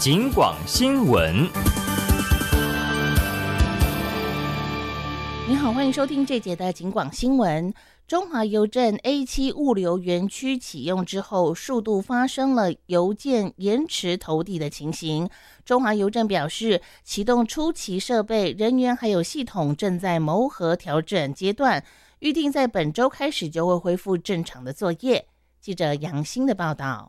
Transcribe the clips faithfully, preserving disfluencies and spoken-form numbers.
警广新闻。 你好，欢迎收听这节的警广新闻。中华邮政 A 七 物流园区启用之后，数度发生了邮件延迟投递的情形。中华邮政表示，启动初期设备、人员还有系统正在谋合调整阶段，预定在本周开始就会恢复正常的作业。记者杨欣的报道。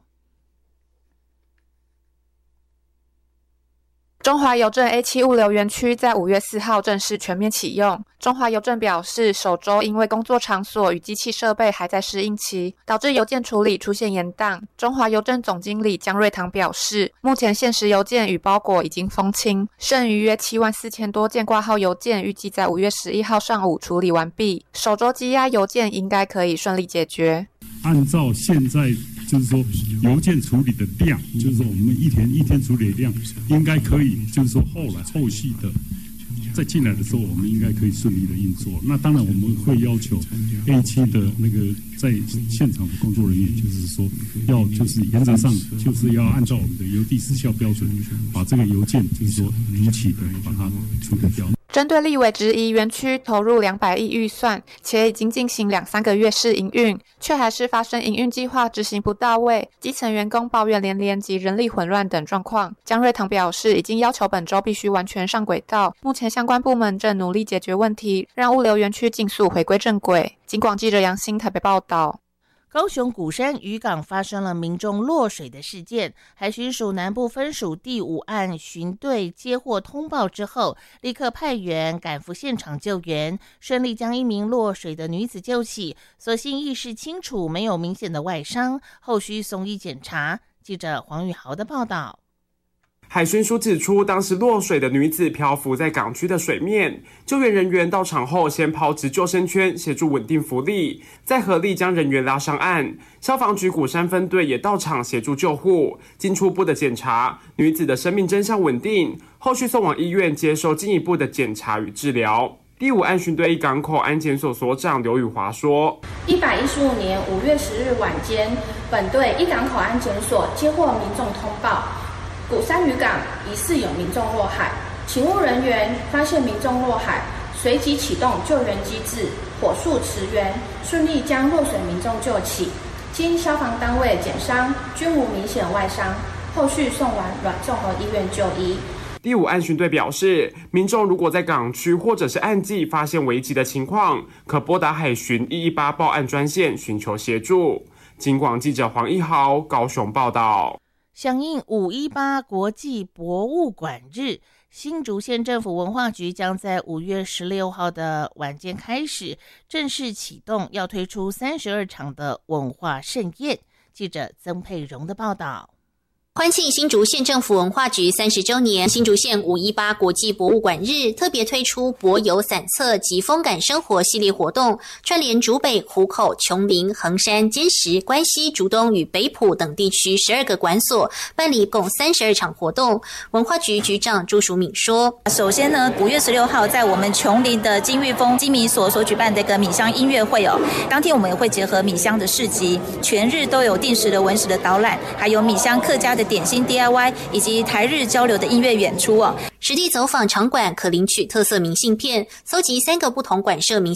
中华邮政 A 七 物流园区在五月四号正式全面启用。中华邮政表示，首周因为工作场所与机器设备还在适应期，导致邮件处理出现延宕。中华邮政总经理江瑞堂表示，目前限时邮件与包裹已经封清，剩余约七万四千多件挂号邮件，预计在五月十一号上午处理完毕。首周积压邮件应该可以顺利解决。 按照现在就是说邮件处理的量，就是说我们一天一天处理的量，应该可以，就是说后来后续的再进来的时候，我们应该可以顺利的运作。那当然我们会要求 A 七 的那个在现场的工作人员，就是说要就是原则上就是要按照我们的邮递失效标准，把这个邮件就是说如期的把它处理掉。 针对立委质疑园区投入两百亿预算，且已经进行两三个月试营运，却还是发生营运计划执行不到位，基层员工抱怨连连及人力混乱等状况。江瑞堂表示，已经要求本周必须完全上轨道，目前相关部门正努力解决问题，让物流园区尽速回归正轨。警广记者杨欣台北报道。 高雄鼓山渔港发生了民众落水的事件，海巡署南部分署第五岸巡队接获通报之后，立刻派员赶赴现场救援，顺利将一名落水的女子救起，所幸意识清楚，没有明显的外伤，后续送医检查。记者黄宇豪的报道。 海巡署指出，当时落水的女子漂浮在港区的水面，救援人员到场后先抛掷救生圈协助稳定浮力，再合力将人员拉上岸。消防局鼓山分队也到场协助救护。经初步的检查，女子的生命真相稳定，后续送往医院接受进一步的检查与治疗。第五岸巡队一港口安检所所长刘宇华说： 一百一十五年五月十日晚间，本队一港口安检所接获民众通报，鼓山渔港疑似有民众落海，勤务人员发现民众落海，随即启动救援机制，火速驰援，顺利将落水民众救起。经消防单位检伤，均无明显外伤，后续送往阮综合医院就医。 第五岸巡队表示，民众如果在港区或者是岸际发现危急的情况，可拨打海巡一一八报案专线寻求协助。警广记者黄一豪高雄报道。 响应五一八国际博物馆日，新竹县政府文化局将在五月十六号的晚间开始正式启动，要推出三十二场的文化盛宴。记者曾佩蓉的报道。 欢庆新竹县政府文化局三十周年，新竹县五一八国际博物馆日特别推出博游散策及风感生活系列活动，串联竹北、湖口、琼林、横山、尖石、关西、竹东与北埔等地区十二个馆所，办理共三十二场活动。文化局局长朱淑敏说： 首先呢，五月十六号在我们琼林的金玉峰金米所所举办的一个米香音乐会哦，当天我们也会结合米香的市集，全日都有定时的文史的导览，还有米香客家的点心 D I Y 以及台日交流的音乐演出哦。 实地走访场馆，可领取特色明信片，搜集三个不同馆舍明